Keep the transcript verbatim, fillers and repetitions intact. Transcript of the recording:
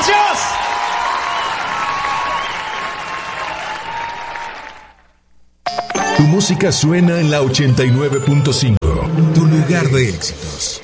gracias. Tu música suena en la ochenta y nueve punto cinco. Tu lugar de éxitos.